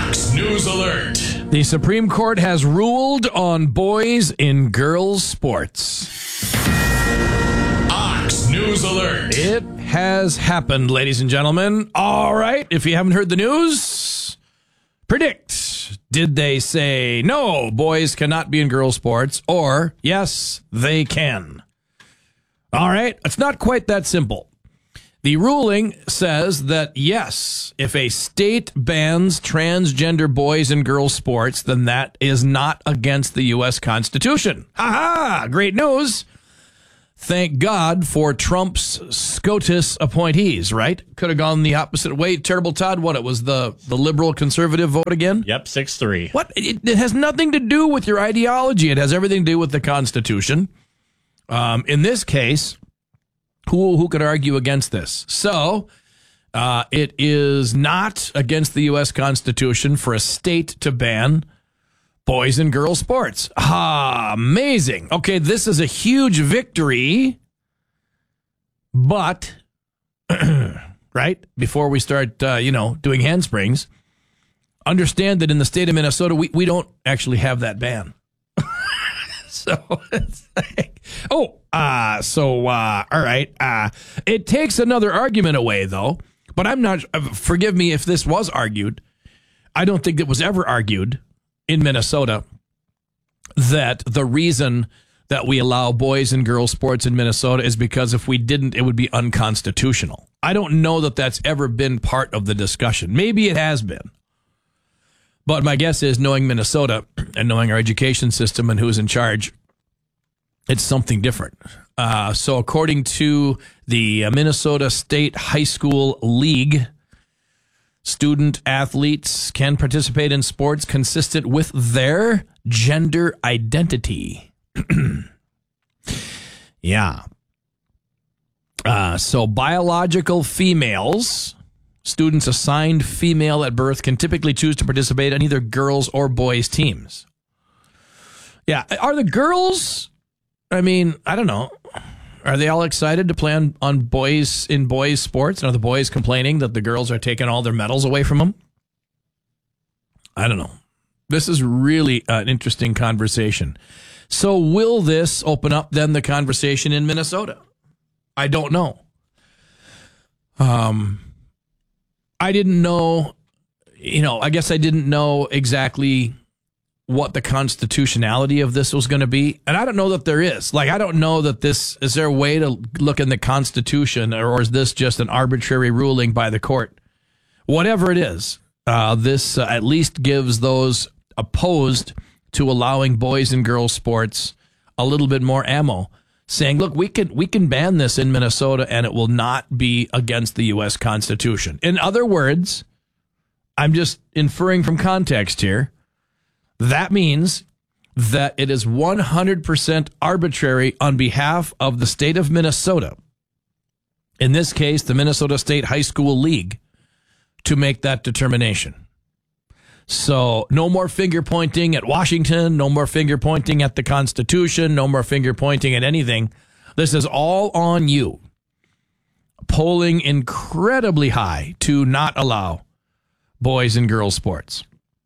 Ox News Alert. The Supreme Court has ruled on boys in girls sports. Ox News Alert. It has happened, ladies and gentlemen. All right, if you haven't heard the news, predict. Did they say, no, boys cannot be in girls sports, or yes, they can? All right, it's not quite that simple. The ruling says that, yes, if a state bans transgender boys in girls sports, then that is not against the U.S. Constitution. Ha-ha! Great news. Thank God for Trump's SCOTUS appointees, right? Could have gone the opposite way. Terrible Todd, what, it was the liberal conservative vote again? Yep, 6-3. What? It has nothing to do with your ideology. It has everything to do with the Constitution. In this case, who could argue against this? So, it is not against the U.S. Constitution for a state to ban boys and girls sports. Amazing. Okay, this is a huge victory, but, right, before we start, doing handsprings, understand that in the state of Minnesota, we don't actually have that ban. So it's like, all right. It takes another argument away, though. But I'm not, forgive me if this was argued. I don't think it was ever argued in Minnesota that the reason that we allow boys and girls sports in Minnesota is because if we didn't, it would be unconstitutional. I don't know that that's ever been part of the discussion. Maybe it has been. But my guess is, knowing Minnesota and knowing our education system and who's in charge, it's something different. So according to the Minnesota State High School League, student athletes can participate in sports consistent with their gender identity. Yeah. So biological females, students assigned female at birth, can typically choose to participate in either girls or boys teams. Yeah. Are the girls, I mean, I don't know. Are they all excited to play on boys in boys sports? And are the boys complaining that the girls are taking all their medals away from them? I don't know. This is really an interesting conversation. So will this open up then the conversation in Minnesota? I don't know. I didn't know, I guess I didn't know exactly what the constitutionality of this was going to be. And I don't know that there is. Like, I don't know that is there a way to look in the Constitution, or is this just an arbitrary ruling by the court? Whatever it is, this at least gives those opposed to allowing boys and girls sports a little bit more ammo, saying, look, we can ban this in Minnesota and it will not be against the U.S. Constitution. In other words, I'm just inferring from context here, that means that it is 100% arbitrary on behalf of the state of Minnesota, in this case, the Minnesota State High School League, to make that determination. So no more finger pointing at Washington, no more finger pointing at the Constitution, no more finger pointing at anything. This is all on you. Polling incredibly high to not allow boys and girls sports.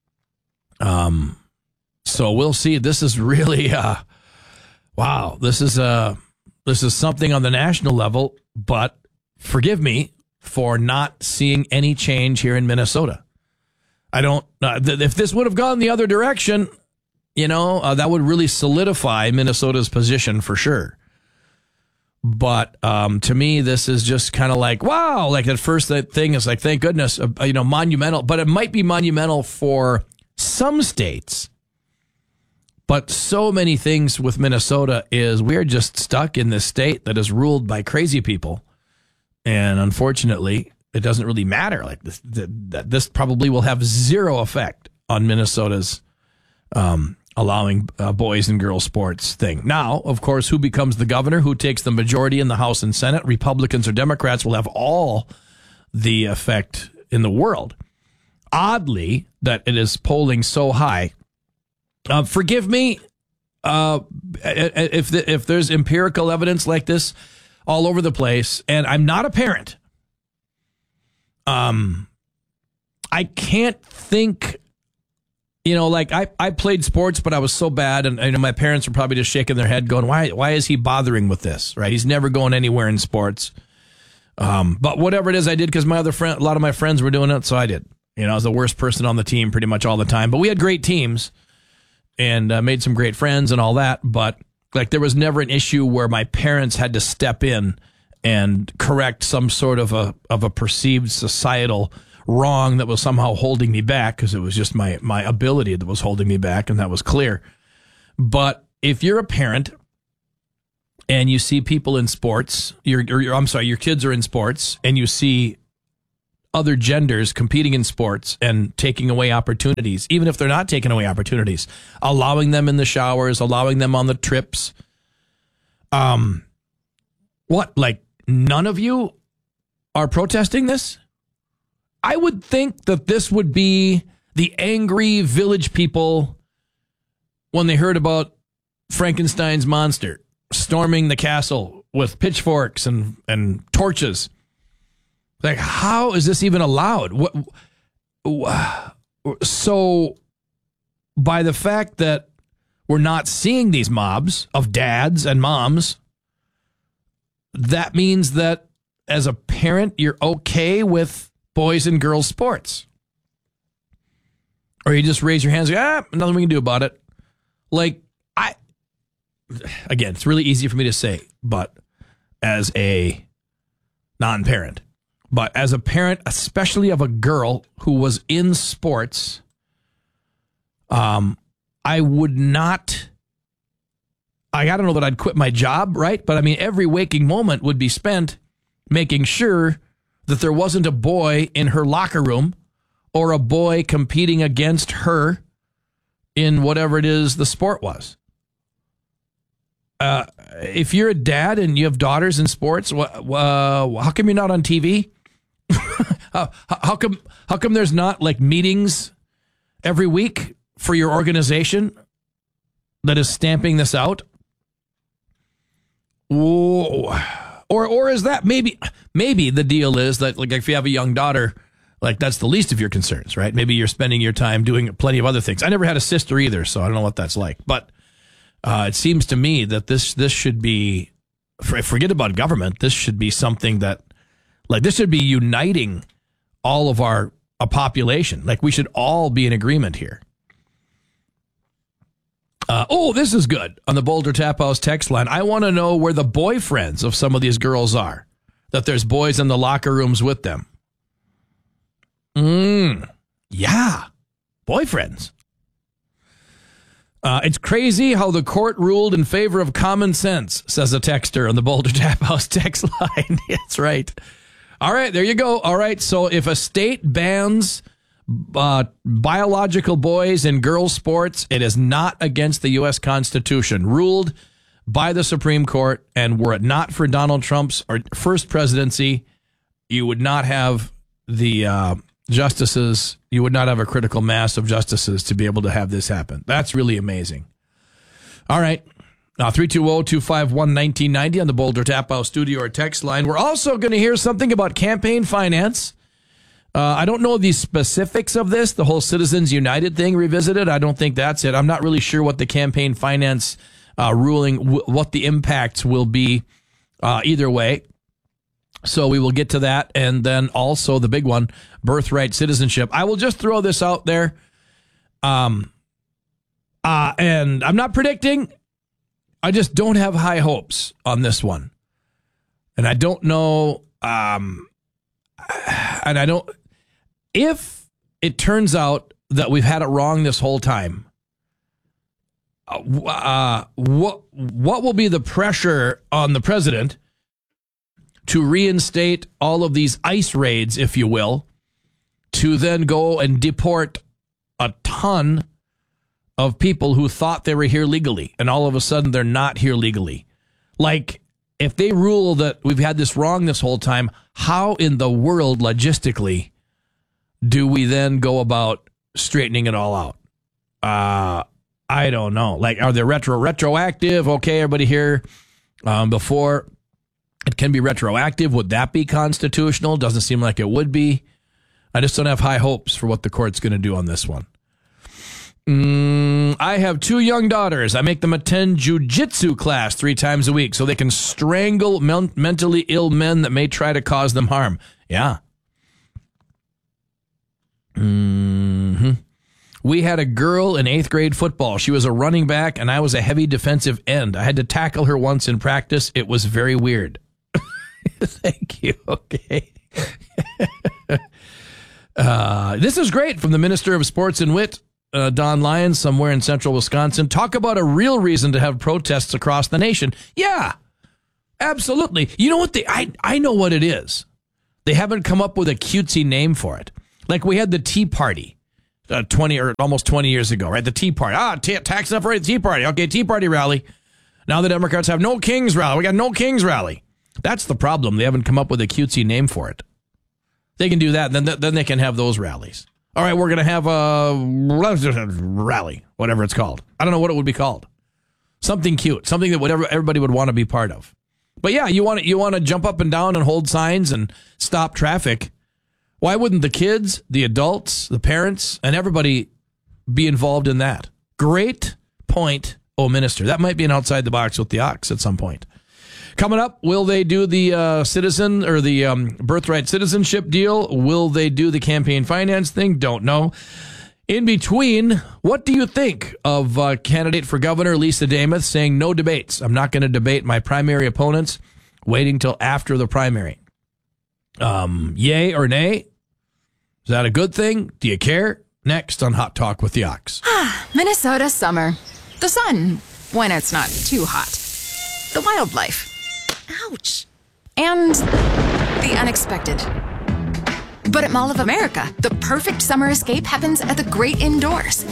So we'll see. This is really, wow. This is something on the national level, but forgive me for not seeing any change here in Minnesota. I don't, if this would have gone the other direction, that would really solidify Minnesota's position for sure. But to me, this is just kind of like, wow, like at first that thing is like, thank goodness, monumental, but it might be monumental for some states. But so many things with Minnesota is we're just stuck in this state that is ruled by crazy people. And unfortunately, it doesn't really matter. Like this probably will have zero effect on Minnesota's allowing boys and girls sports thing. Now, of course, who becomes the governor, who takes the majority in the House and Senate, Republicans or Democrats, will have all the effect in the world. Oddly, that it is polling so high. Forgive me if there's empirical evidence like this all over the place, and I'm not a parent. I can't think like I played sports, but I was so bad, and my parents were probably just shaking their head going, why is he bothering with this, right? He's never going anywhere in sports. But whatever it is, I did because a lot of my friends were doing it, so I did. I was the worst person on the team pretty much all the time, but we had great teams and made some great friends and all that. But like there was never an issue where my parents had to step in and correct some sort of a perceived societal wrong that was somehow holding me back, because it was just my ability that was holding me back, and that was clear. But if you're a parent and you see people in sports, your kids are in sports, and you see other genders competing in sports and taking away opportunities, even if they're not taking away opportunities, allowing them in the showers, allowing them on the trips. Like none of you are protesting this? I would think that this would be the angry village people when they heard about Frankenstein's monster storming the castle with pitchforks and torches. Like, how is this even allowed? So, by the fact that we're not seeing these mobs of dads and moms, that means that as a parent, you're okay with boys and girls sports. Or you just raise your hands, nothing we can do about it. Like, again, it's really easy for me to say, but as a non-parent. But as a parent, especially of a girl who was in sports, I would not, I don't know that I'd quit my job, right? But I mean, every waking moment would be spent making sure that there wasn't a boy in her locker room or a boy competing against her in whatever it is the sport was. If you're a dad and you have daughters in sports, how come you're not on TV? How come there's not like meetings every week for your organization that is stamping this out? Or is that maybe the deal is that, like, if you have a young daughter, like, that's the least of your concerns, right? Maybe you're spending your time doing plenty of other things. I never had a sister either, so I don't know what that's like. But it seems to me that this should be, forget about government, this should be something that, like, this should be uniting all of a population. Like, we should all be in agreement here. This is good. On the Boulder Tap House text line, I want to know where the boyfriends of some of these girls are, that there's boys in the locker rooms with them. Yeah, boyfriends. It's crazy how the court ruled in favor of common sense, says a texter on the Boulder Tap House text line. That's right. All right, there you go. All right, so if a state bans biological boys and girls sports, it is not against the U.S. Constitution, ruled by the Supreme Court. And were it not for Donald Trump's first presidency, you would not have the justices. You would not have a critical mass of justices to be able to have this happen. That's really amazing. All right. 320-251-1990 on the Boulder Tap House studio or text line. We're also going to hear something about campaign finance. I don't know the specifics of this, the whole Citizens United thing revisited. I don't think that's it. I'm not really sure what the campaign finance ruling, what the impacts will be either way. So we will get to that. And then also the big one, birthright citizenship. I will just throw this out there. And I'm not predicting. I just don't have high hopes on this one. And I don't know. And I don't. If it turns out that we've had it wrong this whole time, what will be the pressure on the president to reinstate all of these ICE raids, if you will, to then go and deport a ton of people who thought they were here legally, and all of a sudden they're not here legally? Like, if they rule that we've had this wrong this whole time, how in the world logistically do we then go about straightening it all out? I don't know. Like, are they retroactive? Okay, everybody here, before it can be retroactive. Would that be constitutional? Doesn't seem like it would be. I just don't have high hopes for what the court's going to do on this one. I have 2 young daughters. I make them attend jiu-jitsu class 3 times a week so they can strangle mentally ill men that may try to cause them harm. Yeah. We had a girl in 8th grade football. She was a running back, and I was a heavy defensive end. I had to tackle her once in practice. It was very weird. Thank you. Okay. This is great from the Minister of Sports and Wit, Don Lyons, somewhere in central Wisconsin. Talk about a real reason to have protests across the nation. Yeah, absolutely. You know what? I know what it is. They haven't come up with a cutesy name for it. Like we had the Tea Party 20 or almost 20 years ago, right? The Tea Party. Tax enough for the Tea Party. Okay, Tea Party rally. Now the Democrats have no Kings rally. We got no Kings rally. That's the problem. They haven't come up with a cutesy name for it. They can do that, and then they can have those rallies. All right, we're going to have a rally, whatever it's called. I don't know what it would be called. Something cute, something that everybody would want to be part of. But yeah, you want to jump up and down and hold signs and stop traffic. Why wouldn't the kids, the adults, the parents, and everybody be involved in that? Great point, Minister. That might be an outside the box with the Ox at some point. Coming up, will they do the citizen or the birthright citizenship deal? Will they do the campaign finance thing? Don't know. In between, what do you think of candidate for governor Lisa Demuth saying no debates? I'm not going to debate my primary opponents, waiting till after the primary. Yay or nay? Is that a good thing? Do you care? Next on Hot Talk with the Ox. Minnesota summer. The sun, when it's not too hot. The wildlife. Ouch. And the unexpected. But at Mall of America, the perfect summer escape happens at the great indoors.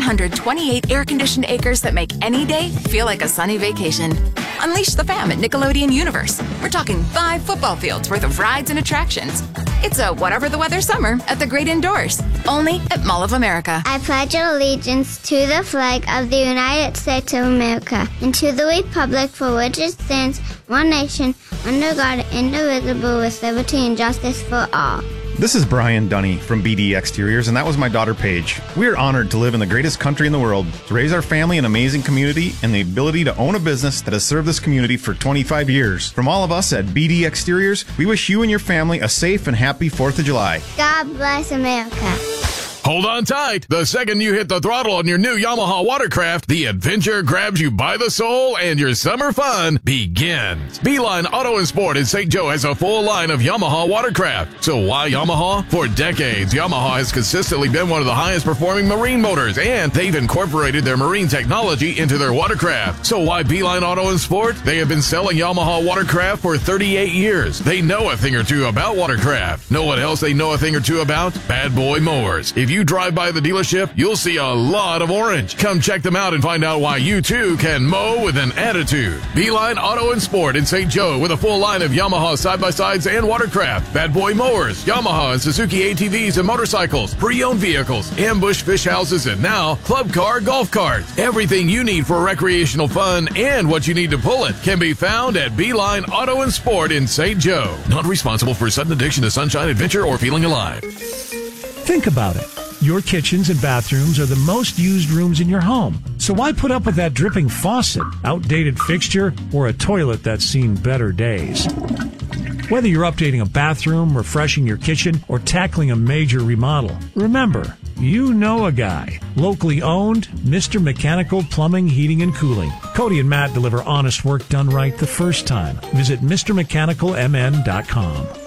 128 air-conditioned acres that make any day feel like a sunny vacation. Unleash the fam at Nickelodeon Universe. We're talking 5 football fields worth of rides and attractions. It's a whatever the weather summer at the great indoors. Only at Mall of America. I pledge allegiance to the flag of the United States of America and to the republic for which it stands, one nation, under God, indivisible, with liberty and justice for all. This is Brian Dunny from BD Exteriors, and that was my daughter Paige. We are honored to live in the greatest country in the world, to raise our family in an amazing community, and the ability to own a business that has served this community for 25 years. From all of us at BD Exteriors, we wish you and your family a safe and happy 4th of July. God bless America. Hold on tight. The second you hit the throttle on your new Yamaha watercraft, the adventure grabs you by the soul and your summer fun begins. Beeline Auto and Sport in St. Joe has a full line of Yamaha watercraft. So why Yamaha? For decades, Yamaha has consistently been one of the highest performing marine motors, and they've incorporated their marine technology into their watercraft. So why Beeline Auto and Sport? They have been selling Yamaha watercraft for 38 years. They know a thing or two about watercraft. Know what else they know a thing or two about? Bad boy mowers. If you drive by the dealership, you'll see a lot of orange. Come check them out and find out why you too can mow with an attitude. Beeline Auto and Sport in St. Joe with a full line of Yamaha side-by-sides and watercraft, bad boy mowers, Yamaha and Suzuki ATVs and motorcycles, pre-owned vehicles, ambush fish houses, and now club car golf carts. Everything you need for recreational fun and what you need to pull it can be found at Beeline Auto and Sport in St. Joe. Not responsible for sudden addiction to sunshine, adventure, or feeling alive. Think about it. Your kitchens and bathrooms are the most used rooms in your home. So why put up with that dripping faucet, outdated fixture, or a toilet that's seen better days? Whether you're updating a bathroom, refreshing your kitchen, or tackling a major remodel, remember, you know a guy. Locally owned, Mr. Mechanical Plumbing, Heating, and Cooling. Cody and Matt deliver honest work done right the first time. Visit MrMechanicalMN.com.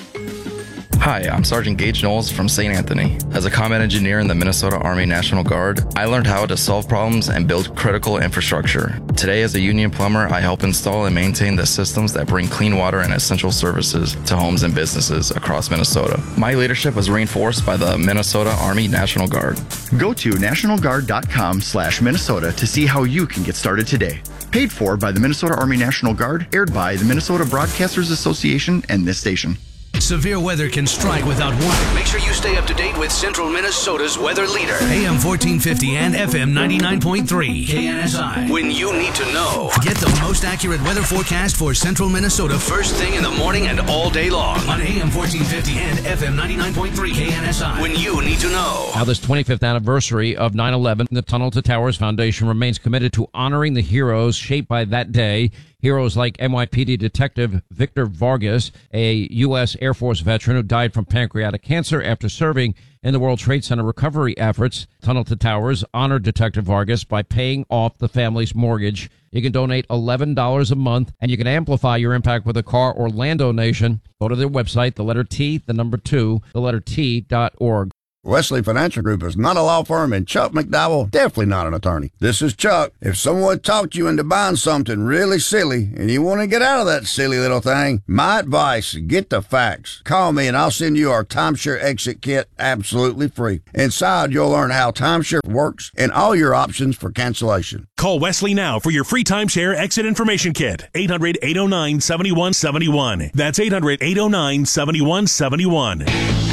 Hi, I'm Sergeant Gage Knowles from St. Anthony. As a combat engineer in the Minnesota Army National Guard, I learned how to solve problems and build critical infrastructure. Today, as a union plumber, I help install and maintain the systems that bring clean water and essential services to homes and businesses across Minnesota. My leadership was reinforced by the Minnesota Army National Guard. Go to nationalguard.com/Minnesota to see how you can get started today. Paid for by the Minnesota Army National Guard, aired by the Minnesota Broadcasters Association and this station. Severe weather can strike without warning. Make sure you stay up to date with Central Minnesota's weather leader. AM 1450 and FM 99.3. KNSI. When you need to know. Get the most accurate weather forecast for Central Minnesota first thing in the morning and all day long on AM 1450 and FM 99.3 KNSI. When you need to know. Now, this 25th anniversary of 9/11, the Tunnel to Towers Foundation remains committed to honoring the heroes shaped by that day. Heroes like NYPD Detective Victor Vargas, a U.S. Air Force veteran who died from pancreatic cancer after serving in the World Trade Center recovery efforts. Tunnel to Towers honored Detective Vargas by paying off the family's mortgage. You can donate $11 a month, and you can amplify your impact with a car or land donation. Go to their website, the letter T, the number 2, the letter T.org. Wesley Financial Group is not a law firm, and Chuck McDowell definitely not an attorney. This is Chuck. If someone talked you into buying something really silly and you want to get out of that silly little thing, my advice, get the facts. Call me and I'll send you our timeshare exit kit absolutely free. Inside, you'll learn how timeshare works and all your options for cancellation. Call Wesley now for your free timeshare exit information kit. 800-809-7171. That's 800-809-7171.